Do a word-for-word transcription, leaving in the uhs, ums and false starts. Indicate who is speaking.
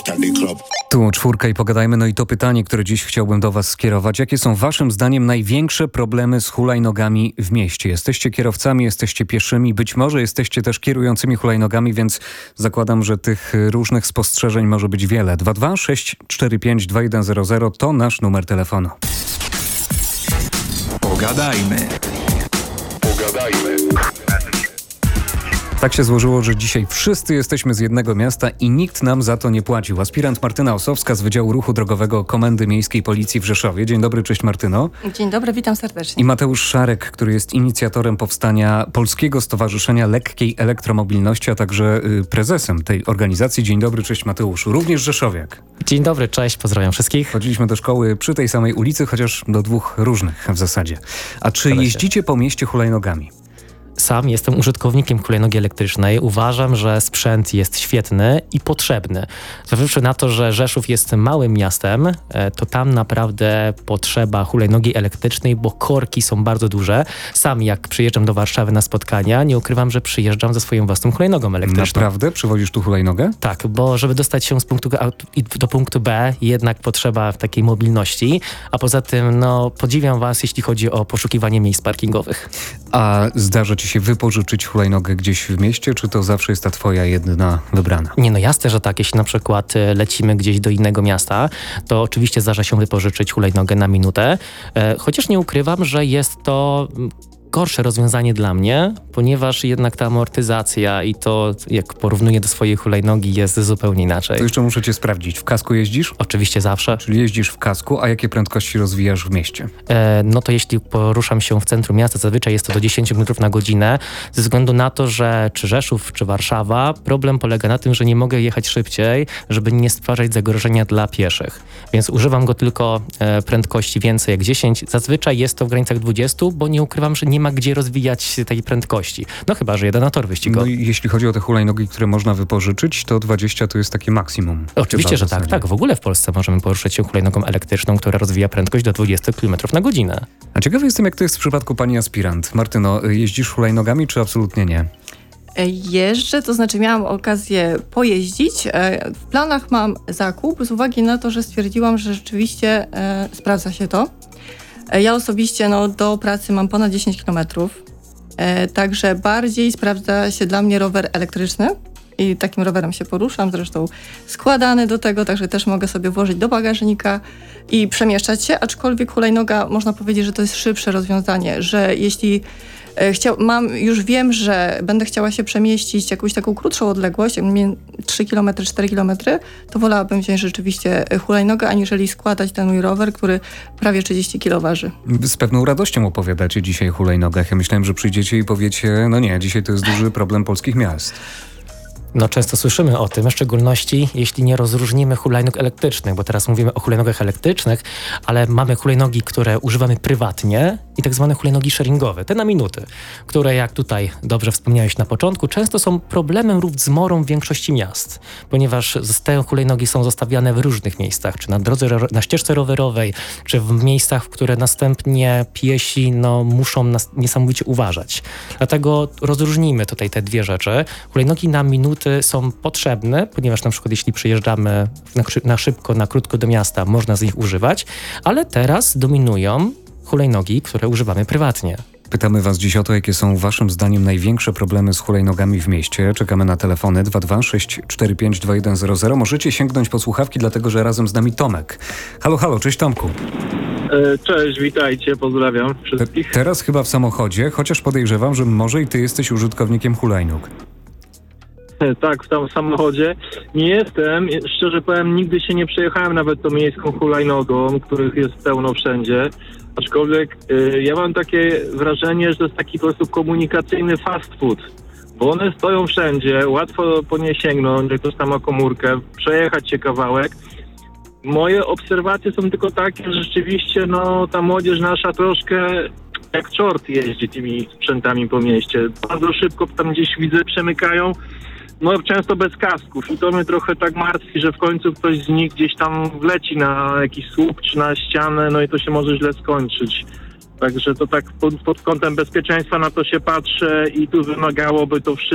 Speaker 1: Tu czwórka i pogadajmy. No i to pytanie, które dziś chciałbym do was skierować. Jakie są waszym zdaniem największe problemy z hulajnogami w mieście? Jesteście kierowcami, jesteście pieszymi, być może jesteście też kierującymi hulajnogami, więc zakładam, że tych różnych spostrzeżeń może być wiele. dwa dwa sześć cztery pięć dwa jeden zero zero to nasz numer telefonu.
Speaker 2: Pogadajmy. Pogadajmy.
Speaker 1: Tak się złożyło, że dzisiaj wszyscy jesteśmy z jednego miasta i nikt nam za to nie płacił. Aspirant Martyna Osowska z Wydziału Ruchu Drogowego Komendy Miejskiej Policji w Rzeszowie. Dzień dobry, cześć Martyno.
Speaker 3: Dzień dobry, witam serdecznie.
Speaker 1: I Mateusz Szarek, który jest inicjatorem powstania Polskiego Stowarzyszenia Lekkiej Elektromobilności, a także y, prezesem tej organizacji. Dzień dobry, cześć Mateuszu. Również rzeszowiak.
Speaker 4: Dzień dobry, cześć, pozdrawiam wszystkich.
Speaker 1: Chodziliśmy do szkoły przy tej samej ulicy, chociaż do dwóch różnych w zasadzie. A czy jeździcie po mieście hulajnogami?
Speaker 4: Sam jestem użytkownikiem hulajnogi elektrycznej. Uważam, że sprzęt jest świetny i potrzebny. Zważywszy na to, że Rzeszów jest małym miastem, to tam naprawdę potrzeba hulajnogi elektrycznej, bo korki są bardzo duże. Sam jak przyjeżdżam do Warszawy na spotkania, nie ukrywam, że przyjeżdżam ze swoją własną hulajnogą elektryczną.
Speaker 1: Naprawdę? Przywozisz tu hulajnogę?
Speaker 4: Tak, bo żeby dostać się z punktu A do punktu B, jednak potrzeba takiej mobilności, a poza tym no, podziwiam was, jeśli chodzi o poszukiwanie miejsc parkingowych.
Speaker 1: A zdarza ci się wypożyczyć hulajnogę gdzieś w mieście, czy to zawsze jest ta twoja jedna wybrana?
Speaker 4: Nie, no jasne, że tak. Jeśli na przykład lecimy gdzieś do innego miasta, to oczywiście zdarza się wypożyczyć hulajnogę na minutę, chociaż nie ukrywam, że jest to gorsze rozwiązanie dla mnie, ponieważ jednak ta amortyzacja i to, jak porównuję do swojej hulajnogi, jest zupełnie inaczej.
Speaker 1: To jeszcze muszę cię sprawdzić. W kasku jeździsz?
Speaker 4: Oczywiście zawsze.
Speaker 1: Czyli jeździsz w kasku, a jakie prędkości rozwijasz w mieście?
Speaker 4: E, no to jeśli poruszam się w centrum miasta, zazwyczaj jest to do dziesięć kilometrów na godzinę, ze względu na to, że czy Rzeszów, czy Warszawa, problem polega na tym, że nie mogę jechać szybciej, żeby nie stwarzać zagrożenia dla pieszych. Więc używam go tylko e, prędkości więcej jak dziesięć. Zazwyczaj jest to w granicach dwudziestu, bo nie ukrywam, że nie ma gdzie rozwijać tej prędkości. No chyba, że jeden na tor wyścigowy.
Speaker 1: No i jeśli chodzi o te hulajnogi, które można wypożyczyć, to dwadzieścia to jest takie maksimum.
Speaker 4: Oczywiście, że tak, tak. W ogóle w Polsce możemy poruszać się hulajnogą elektryczną, która rozwija prędkość do dwudziestu kilometrów na godzinę.
Speaker 1: A ciekawy jestem, jak to jest w przypadku pani aspirant. Martyno, jeździsz hulajnogami, czy absolutnie nie?
Speaker 3: Jeżdżę, to znaczy miałam okazję pojeździć. W planach mam zakup z uwagi na to, że stwierdziłam, że rzeczywiście e, sprawdza się to. Ja osobiście no, do pracy mam ponad dziesięć kilometrów, e, także bardziej sprawdza się dla mnie rower elektryczny i takim rowerem się poruszam, zresztą składany do tego, także też mogę sobie włożyć do bagażnika i przemieszczać się, aczkolwiek hulajnoga, można powiedzieć, że to jest szybsze rozwiązanie, że jeśli Chciał, mam, już wiem, że będę chciała się przemieścić jakąś taką krótszą odległość, jak trzy kilometry, cztery kilometry, to wolałabym wziąć rzeczywiście hulajnogę, aniżeli składać ten mój rower, który prawie trzydzieści kilo waży.
Speaker 1: Z pewną radością opowiadacie dzisiaj o hulajnogach. Ja myślałem, że przyjdziecie i powiecie, no nie, dzisiaj to jest duży problem polskich miast.
Speaker 4: No często słyszymy o tym, w szczególności jeśli nie rozróżnimy hulajnóg elektrycznych, bo teraz mówimy o hulajnogach elektrycznych, ale mamy hulajnogi, które używamy prywatnie i tak zwane hulajnogi sharingowe, te na minuty, które jak tutaj dobrze wspomniałeś na początku, często są problemem lub zmorą w większości miast, ponieważ te hulajnogi są zostawiane w różnych miejscach, czy na drodze, na ścieżce rowerowej, czy w miejscach, w które następnie piesi no, muszą nas niesamowicie uważać. Dlatego rozróżnijmy tutaj te dwie rzeczy. Hulajnogi na minuty są potrzebne, ponieważ na przykład jeśli przyjeżdżamy na, na szybko, na krótko do miasta, można z nich używać, ale teraz dominują hulajnogi, które używamy prywatnie.
Speaker 1: Pytamy was dziś o to, jakie są waszym zdaniem największe problemy z hulajnogami w mieście. Czekamy na telefony dwa dwa sześć cztery pięć dwa jeden zero zero. Możecie sięgnąć po słuchawki, dlatego że razem z nami Tomek. Halo, halo, cześć Tomku.
Speaker 5: Cześć, witajcie, pozdrawiam wszystkich.
Speaker 1: Te, teraz chyba w samochodzie, chociaż podejrzewam, że może i ty jesteś użytkownikiem hulajnóg.
Speaker 5: Tak, w tam samochodzie. Nie jestem, szczerze powiem, nigdy się nie przejechałem nawet tą miejską hulajnogą, których jest pełno wszędzie. Aczkolwiek y, ja mam takie wrażenie, że to jest taki po prostu komunikacyjny fast food. Bo one stoją wszędzie, łatwo po nie sięgnąć, jak ktoś tam ma komórkę, przejechać się kawałek. Moje obserwacje są tylko takie, że rzeczywiście no, ta młodzież nasza troszkę jak czort jeździ tymi sprzętami po mieście. Bardzo szybko tam gdzieś widzę, przemykają. No często bez kasków i to mnie trochę tak martwi, że w końcu ktoś z nich gdzieś tam wleci na jakiś słup czy na ścianę, no i to się może źle skończyć. Także to tak pod, pod kątem bezpieczeństwa na to się patrzę i tu wymagałoby to wszystko.